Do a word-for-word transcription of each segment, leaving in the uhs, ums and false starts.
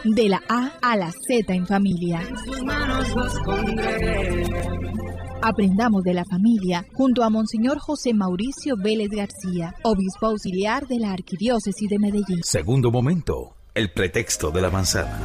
De la A a la Z en familia. En sus manos los pondré. Aprendamos de la familia junto a Monseñor José Mauricio Vélez García, obispo auxiliar de la Arquidiócesis de Medellín. Segundo momento, el pretexto de la manzana.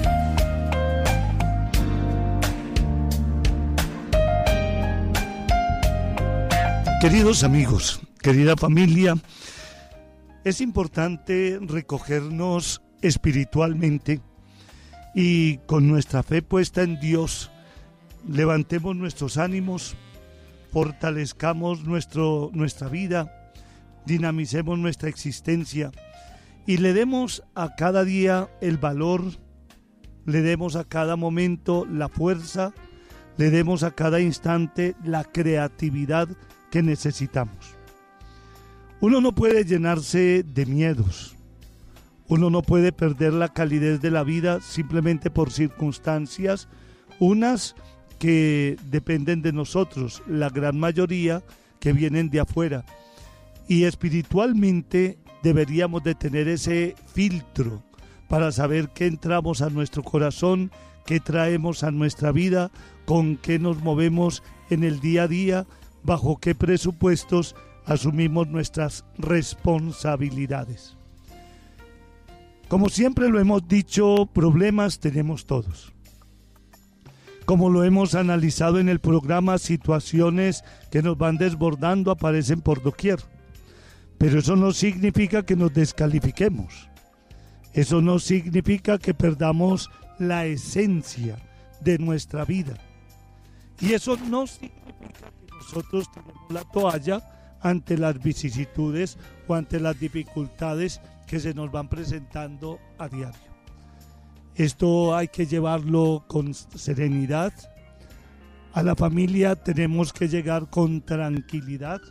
Queridos amigos, querida familia, es importante recogernos espiritualmente y con nuestra fe puesta en Dios, levantemos nuestros ánimos, fortalezcamos nuestro, nuestra vida, dinamicemos nuestra existencia y le demos a cada día el valor, le demos a cada momento la fuerza, le demos a cada instante la creatividad que necesitamos. Uno no puede llenarse de miedos, uno no puede perder la calidez de la vida simplemente por circunstancias, unas que dependen de nosotros, la gran mayoría que vienen de afuera. Y espiritualmente deberíamos de tener ese filtro para saber qué entramos a nuestro corazón, qué traemos a nuestra vida, con qué nos movemos en el día a día, bajo qué presupuestos asumimos nuestras responsabilidades. Como siempre lo hemos dicho, problemas tenemos todos. Como lo hemos analizado en el programa, situaciones que nos van desbordando aparecen por doquier. Pero eso no significa que nos descalifiquemos. Eso no significa que perdamos la esencia de nuestra vida. Y eso no significa que nosotros tiremos la toalla ante las vicisitudes o ante las dificultades que se nos van presentando a diario. Esto hay que llevarlo con serenidad. A la familia tenemos que llegar con tranquilidad.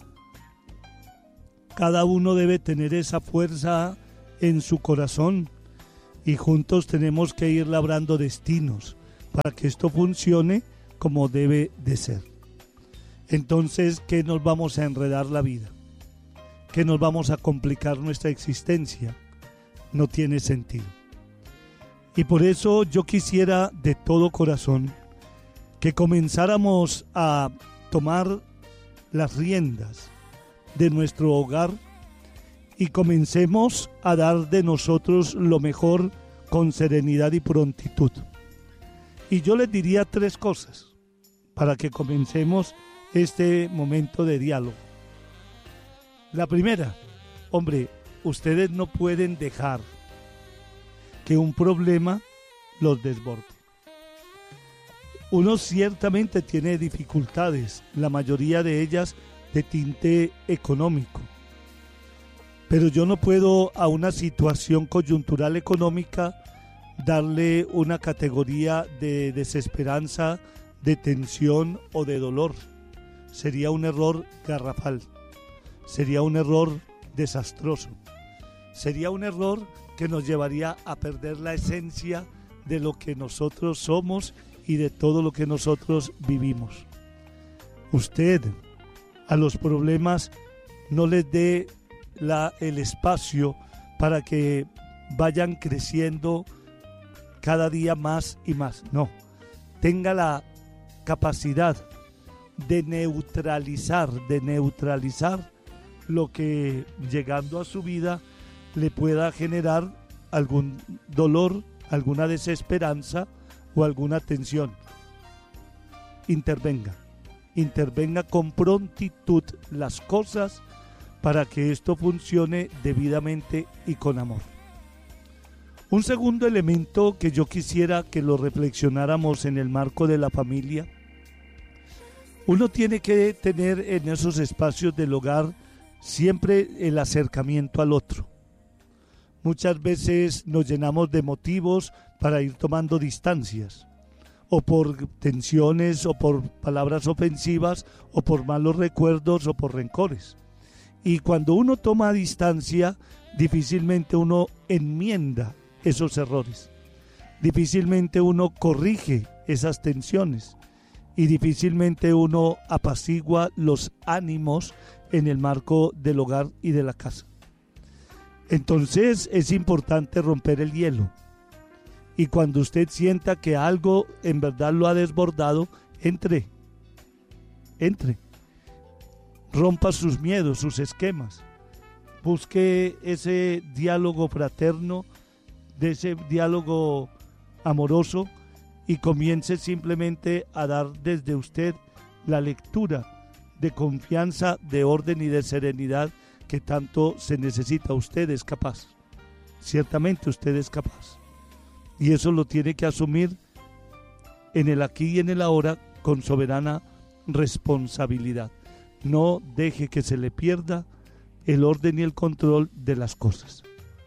Cada uno debe tener esa fuerza en su corazón y juntos tenemos que ir labrando destinos para que esto funcione como debe de ser. Entonces, ¿qué nos vamos a enredar la vida? ¿Qué nos vamos a complicar nuestra existencia? No tiene sentido. Y por eso yo quisiera de todo corazón que comenzáramos a tomar las riendas de nuestro hogar y comencemos a dar de nosotros lo mejor con serenidad y prontitud. Y yo les diría tres cosas para que comencemos este momento de diálogo. La primera, hombre, ustedes no pueden dejar que un problema los desborde. Uno ciertamente tiene dificultades, la mayoría de ellas de tinte económico. Pero yo no puedo a una situación coyuntural económica darle una categoría de desesperanza, de tensión o de dolor. Sería un error garrafal, sería un error desastroso, sería un error que nos llevaría a perder la esencia de lo que nosotros somos y de todo lo que nosotros vivimos. Usted a los problemas no les dé la, el espacio para que vayan creciendo cada día más y más. No, tenga la capacidad de neutralizar, de neutralizar lo que llegando a su vida le pueda generar algún dolor, alguna desesperanza o alguna tensión. Intervenga, intervenga con prontitud las cosas para que esto funcione debidamente y con amor. Un segundo elemento que yo quisiera que lo reflexionáramos en el marco de la familia, uno tiene que tener en esos espacios del hogar siempre el acercamiento al otro. Muchas veces nos llenamos de motivos para ir tomando distancias, o por tensiones, o por palabras ofensivas, o por malos recuerdos, o por rencores. Y cuando uno toma distancia, difícilmente uno enmienda esos errores. Difícilmente uno corrige esas tensiones. Y difícilmente uno apacigua los ánimos en el marco del hogar y de la casa. Entonces es importante romper el hielo. Y cuando usted sienta que algo en verdad lo ha desbordado, entre, entre, rompa sus miedos, sus esquemas, busque ese diálogo fraterno, de ese diálogo amoroso, y comience simplemente a dar desde usted la lectura de confianza, de orden y de serenidad que tanto se necesita. Usted es capaz, ciertamente usted es capaz. Y eso lo tiene que asumir en el aquí y en el ahora con soberana responsabilidad. No deje que se le pierda el orden y el control de las cosas.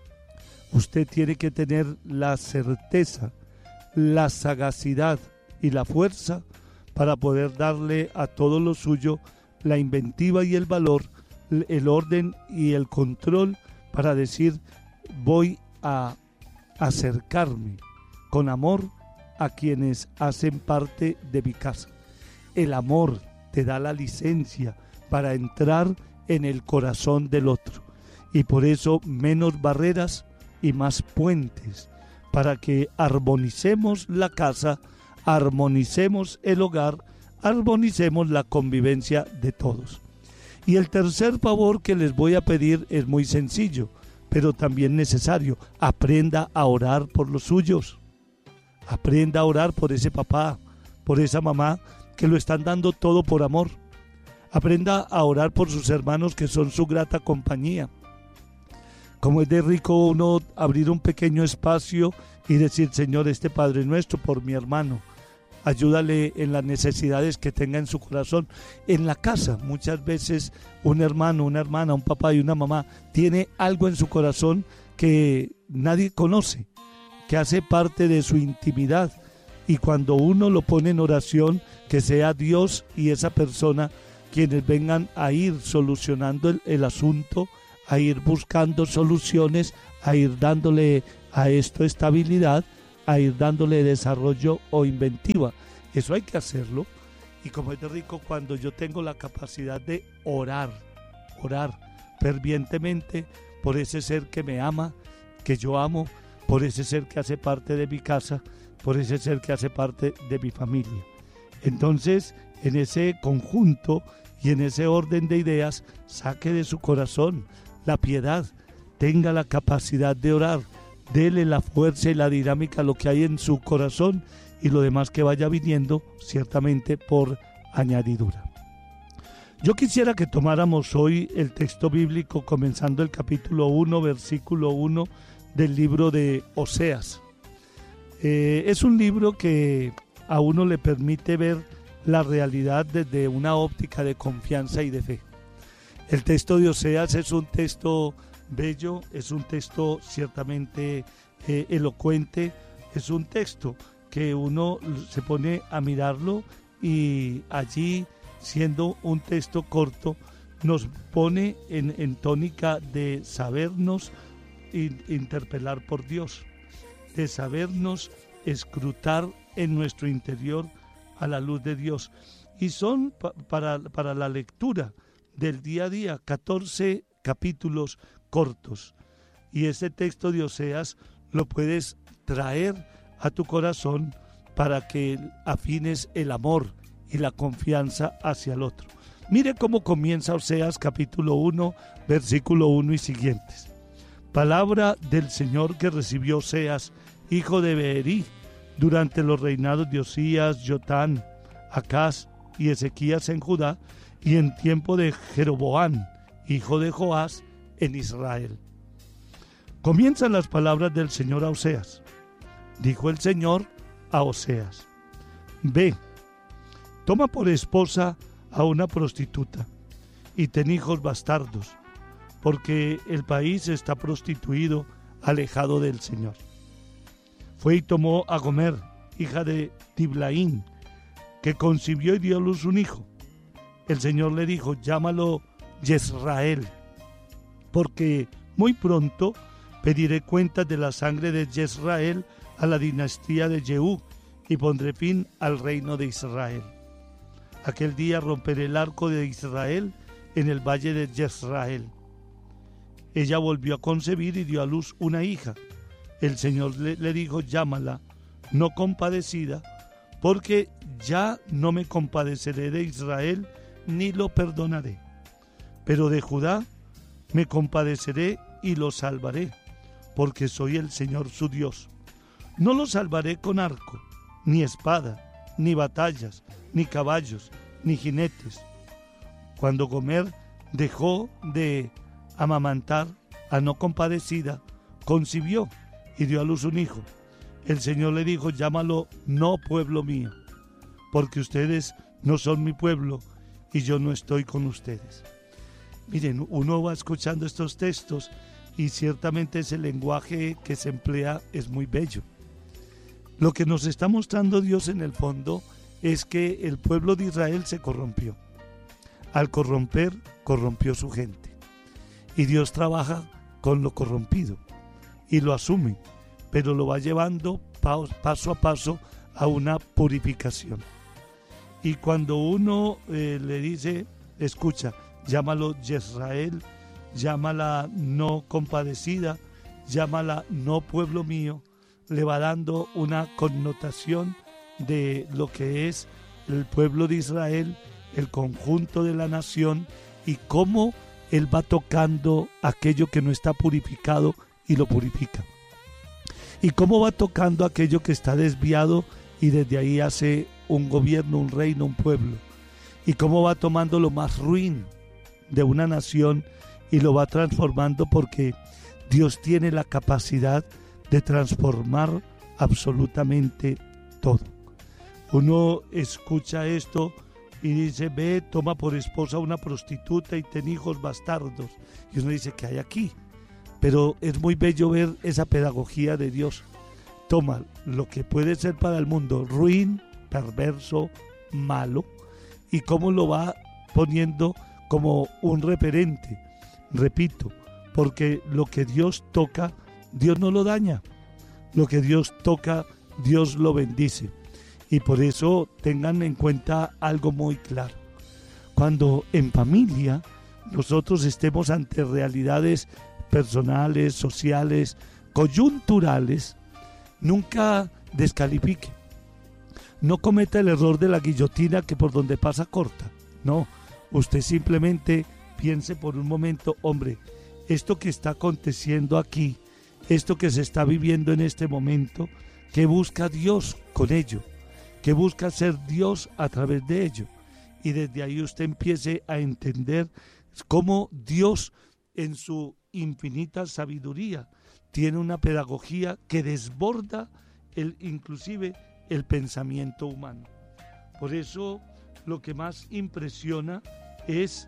Usted tiene que tener la certeza, la sagacidad y la fuerza para poder darle a todo lo suyo la inventiva y el valor, el orden y el control para decir: voy a acercarme con amor a quienes hacen parte de mi casa. El amor te da la licencia para entrar en el corazón del otro, y por eso menos barreras y más puentes para que armonicemos la casa, armonicemos el hogar, armonicemos la convivencia de todos. Y el tercer favor que les voy a pedir es muy sencillo, pero también necesario. Aprenda a orar por los suyos. Aprenda a orar por ese papá, por esa mamá que lo están dando todo por amor. Aprenda a orar por sus hermanos que son su grata compañía. Como es de rico uno abrir un pequeño espacio y decir: Señor, este Padre nuestro por mi hermano. Ayúdale en las necesidades que tenga en su corazón. En la casa, muchas veces un hermano, una hermana, un papá y una mamá tiene algo en su corazón que nadie conoce, que hace parte de su intimidad. Y cuando uno lo pone en oración, que sea Dios y esa persona quienes vengan a ir solucionando el, el asunto, a ir buscando soluciones, a ir dándole a esto estabilidad, a ir dándole desarrollo o inventiva. Eso hay que hacerlo. Y como es de rico cuando yo tengo la capacidad de orar, orar fervientemente por ese ser que me ama, que yo amo, por ese ser que hace parte de mi casa, por ese ser que hace parte de mi familia. Entonces, en ese conjunto y en ese orden de ideas, saque de su corazón la piedad, tenga la capacidad de orar, dele la fuerza y la dinámica a lo que hay en su corazón, y lo demás que vaya viniendo ciertamente por añadidura. Yo quisiera que tomáramos hoy el texto bíblico comenzando el capítulo uno, versículo uno del libro de Oseas. Eh, es un libro que a uno le permite ver la realidad desde una óptica de confianza y de fe. El texto de Oseas es un texto bello, es un texto ciertamente eh, elocuente, es un texto que uno se pone a mirarlo y allí, siendo un texto corto, nos pone en, en tónica de sabernos in, interpelar por Dios, de sabernos escrutar en nuestro interior a la luz de Dios. Y son pa, para, para la lectura del día a día catorce capítulos cortos, y ese texto de Oseas lo puedes traer a tu corazón para que afines el amor y la confianza hacia el otro. Mire cómo comienza Oseas capítulo uno, versículo uno y siguientes. Palabra del Señor que recibió Oseas, hijo de Beeri, durante los reinados de Osías, Jotán, Acaz y Ezequías en Judá, y en tiempo de Jeroboam, hijo de Joás, en Israel. Comienzan las palabras del Señor a Oseas. Dijo el Señor a Oseas: ve, toma por esposa a una prostituta y ten hijos bastardos, porque el país está prostituido, alejado del Señor. Fue y tomó a Gomer, hija de Tiblaín, que concibió y dio a luz un hijo. El Señor le dijo: llámalo Jezrael, porque muy pronto pediré cuentas de la sangre de Jezrael a la dinastía de Jehú, y pondré fin al reino de Israel. Aquel día romperé el arco de Israel en el valle de Jezrael. Ella volvió a concebir y dio a luz una hija, el Señor le, le dijo, llámala no compadecida, porque ya no me compadeceré de Israel ni lo perdonaré, pero de Judá me compadeceré y lo salvaré, porque soy el Señor su Dios. No lo salvaré con arco, ni espada, ni batallas, ni caballos, ni jinetes. Cuando Gomer dejó de amamantar a no compadecida, concibió y dio a luz un hijo. El Señor le dijo, llámalo no pueblo mío, porque ustedes no son mi pueblo y yo no estoy con ustedes. Miren, uno va escuchando estos textos y ciertamente ese lenguaje que se emplea es muy bello. Lo que nos está mostrando Dios en el fondo es que el pueblo de Israel se corrompió. Al corromper, corrompió su gente. Y Dios trabaja con lo corrompido y lo asume, pero lo va llevando paso a paso a una purificación. Y cuando uno eh, le dice, escucha, llámalo Yisrael, llámala no compadecida, llámala no pueblo mío, le va dando una connotación de lo que es el pueblo de Israel, el conjunto de la nación, y cómo él va tocando aquello que no está purificado y lo purifica. Y cómo va tocando aquello que está desviado y desde ahí hace un gobierno, un reino, un pueblo. Y cómo va tomando lo más ruin de una nación y lo va transformando, porque Dios tiene la capacidad de transformar absolutamente todo. Uno escucha esto y dice, ve, toma por esposa a una prostituta y ten hijos bastardos. Y uno dice, ¿qué hay aquí? Pero es muy bello ver esa pedagogía de Dios. Toma lo que puede ser para el mundo ruin, perverso, malo, y cómo lo va poniendo como un referente. Repito, porque lo que Dios toca, Dios no lo daña. Lo que Dios toca, Dios lo bendice. Y por eso tengan en cuenta algo muy claro. Cuando en familia nosotros estemos ante realidades personales, sociales, coyunturales, nunca descalifique. No cometa el error de la guillotina que por donde pasa corta. No, usted simplemente piense por un momento, hombre, esto que está aconteciendo aquí, esto que se está viviendo en este momento, ¿qué busca Dios con ello? ¿Qué busca ser Dios a través de ello? Y desde ahí usted empiece a entender cómo Dios en su infinita sabiduría tiene una pedagogía que desborda el, inclusive el pensamiento humano. Por eso lo que más impresiona es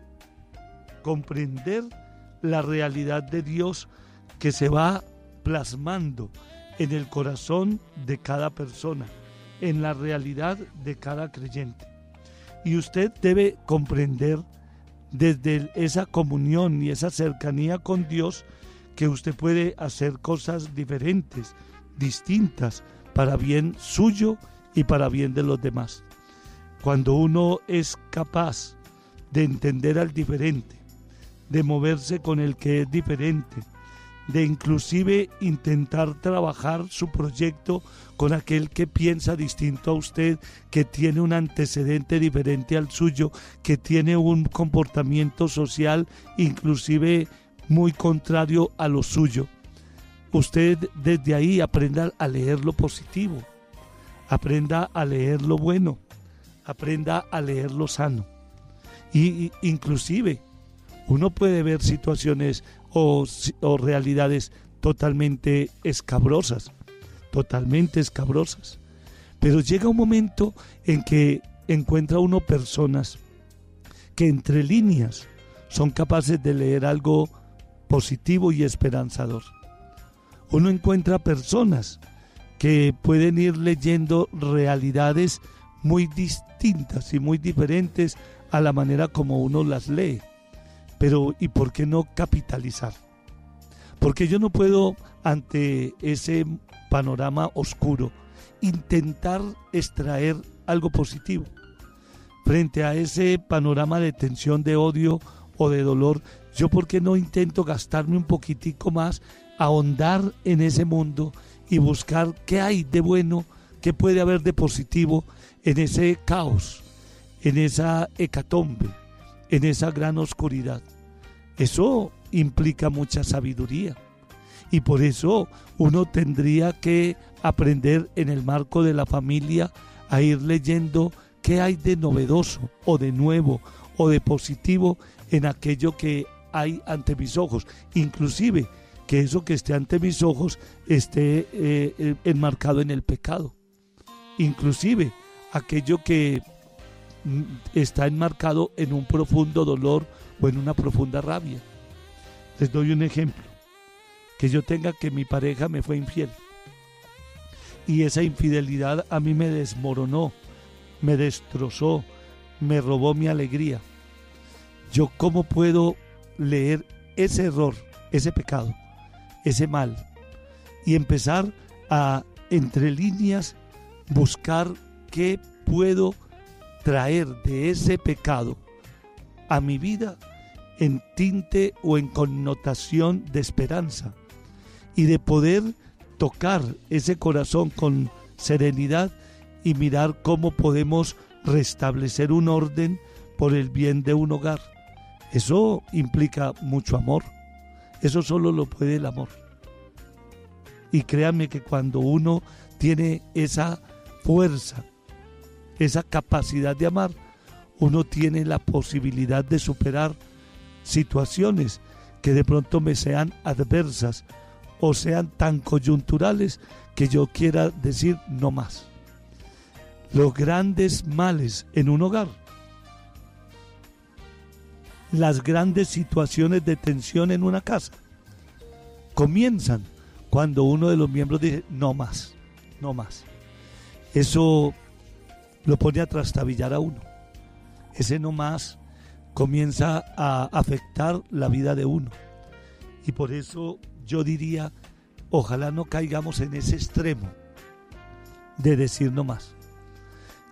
comprender la realidad de Dios que se va plasmando en el corazón de cada persona, en la realidad de cada creyente. Y usted debe comprender desde esa comunión y esa cercanía con Dios que usted puede hacer cosas diferentes, distintas, para bien suyo y para bien de los demás. Cuando uno es capaz de entender al diferente, de moverse con el que es diferente, de inclusive intentar trabajar su proyecto con aquel que piensa distinto a usted, que tiene un antecedente diferente al suyo, que tiene un comportamiento social inclusive muy contrario a lo suyo. Usted desde ahí aprenda a leer lo positivo, aprenda a leer lo bueno, aprenda a leer lo sano. Y, y inclusive uno puede ver situaciones o, o realidades totalmente escabrosas, totalmente escabrosas. Pero llega un momento en que encuentra uno personas que entre líneas son capaces de leer algo positivo y esperanzador. Uno encuentra personas que pueden ir leyendo realidades muy distintas y muy diferentes a la manera como uno las lee. Pero ¿y por qué no capitalizar? Porque yo no puedo, ante ese panorama oscuro, intentar extraer algo positivo. Frente a ese panorama de tensión, de odio o de dolor, yo ¿por qué no intento gastarme un poquitico más ahondar en ese mundo y buscar qué hay de bueno, qué puede haber de positivo en ese caos, en esa hecatombe, en esa gran oscuridad. Eso implica mucha sabiduría y por eso uno tendría que aprender en el marco de la familia a ir leyendo qué hay de novedoso o de nuevo o de positivo en aquello que hay ante mis ojos, inclusive que eso que esté ante mis ojos esté eh, enmarcado en el pecado, inclusive aquello que está enmarcado en un profundo dolor o en una profunda rabia. Les doy un ejemplo, que yo tenga que mi pareja me fue infiel y esa infidelidad a mí me desmoronó, me destrozó, me robó mi alegría. Yo cómo puedo leer ese error, ese pecado, ese mal y empezar a, entre líneas, buscar qué puedo traer de ese pecado a mi vida en tinte o en connotación de esperanza y de poder tocar ese corazón con serenidad y mirar cómo podemos restablecer un orden por el bien de un hogar. Eso implica mucho amor. Eso solo lo puede el amor. Y créanme que cuando uno tiene esa fuerza, esa capacidad de amar, uno tiene la posibilidad de superar situaciones que de pronto me sean adversas o sean tan coyunturales que yo quiera decir no más. Los grandes males en un hogar, las grandes situaciones de tensión en una casa, comienzan cuando uno de los miembros dice no más, no más. Eso lo pone a trastabillar a uno. Ese no más comienza a afectar la vida de uno. Y por eso yo diría, ojalá no caigamos en ese extremo de decir no más.